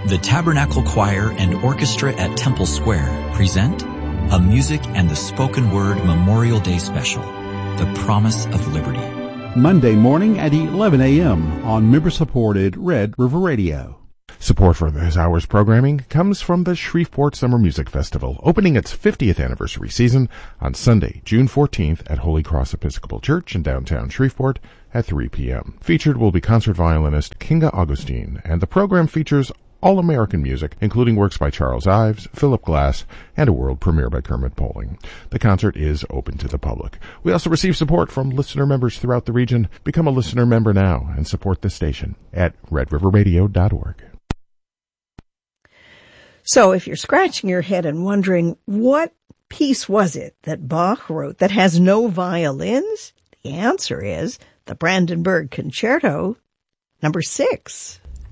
The Tabernacle Choir and Orchestra at Temple Square present a Music and the Spoken Word Memorial Day Special, The Promise of Liberty. Monday morning at 11 a.m. on member-supported Red River Radio. Support for this hour's programming comes from the Shreveport Summer Music Festival, opening its 50th anniversary season on Sunday, June 14th at Holy Cross Episcopal Church in downtown Shreveport at 3 p.m. Featured will be concert violinist Kinga Augustine, and the program features all-American music, including works by Charles Ives, Philip Glass, and a world premiere by Kermit Poling. The concert is open to the public. We also receive support from listener members throughout the region. Become a listener member now and support this station at redriverradio.org. So if you're scratching your head and wondering what piece was it that Bach wrote that has no violins, the answer is the Brandenburg Concerto, number 6.